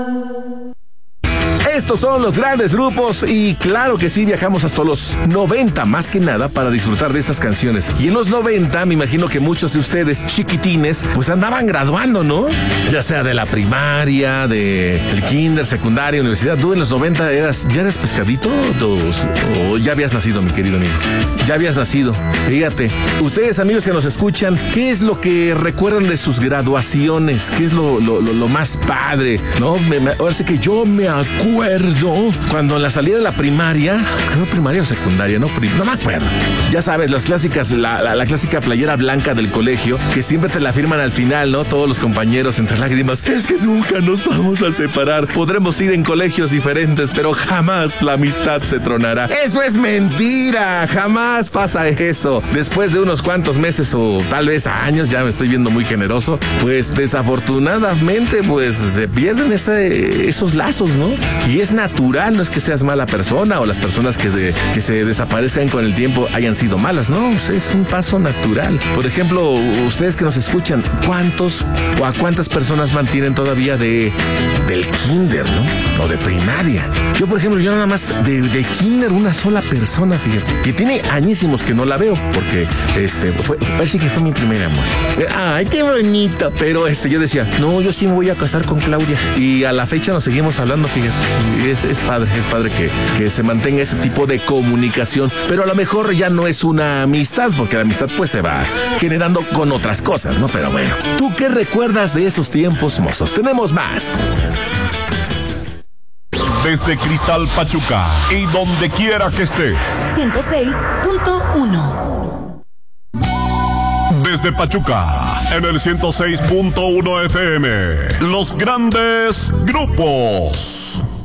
Estos son los grandes grupos y claro que sí, viajamos hasta los 90 más que nada para disfrutar de estas canciones. Y en los 90 me imagino que muchos de ustedes chiquitines pues andaban graduando, ¿no? Ya sea de la primaria, del kinder, secundaria, universidad. ¿Tú en los 90 ya eras pescadito o ya habías nacido, mi querido amigo? Ya habías nacido. Fíjate, ustedes amigos que nos escuchan, ¿qué es lo que recuerdan de sus graduaciones? ¿Qué es lo más padre? ¿No? Ahora sí que yo me acuerdo cuando en la salida de la primaria, creo primaria o secundaria, no me acuerdo. Ya sabes, las clásicas, la clásica playera blanca del colegio, que siempre te la firman al final, ¿no? Todos los compañeros entre lágrimas. Es que nunca nos vamos a separar. Podremos ir en colegios diferentes, pero jamás la amistad se tronará. Eso es mentira. Jamás pasa eso. Después de unos cuantos meses o tal vez años, ya me estoy viendo muy generoso, pues desafortunadamente pues se pierden esos lazos, ¿no? Y es natural, no es que seas mala persona o las personas que se desaparezcan con el tiempo hayan sido malas, no, es un paso natural. Por ejemplo, ustedes que nos escuchan, ¿a cuántas personas mantienen todavía del kinder, ¿no? O de primaria. Yo, por ejemplo, nada más de kinder una sola persona, fíjate, que tiene añísimos que no la veo, porque parece que fue mi primer amor. Ay, qué bonito. Pero yo decía, no, yo sí me voy a casar con Claudia. Y a la fecha nos seguimos hablando, fíjate. Es padre que se mantenga ese tipo de comunicación, pero a lo mejor ya no es una amistad, porque la amistad pues se va generando con otras cosas, ¿no? Pero bueno, ¿tú qué recuerdas de esos tiempos mozos? Tenemos más. Desde Cristal Pachuca y donde quiera que estés. 106.1. Desde Pachuca, en el 106.1 FM, los grandes grupos.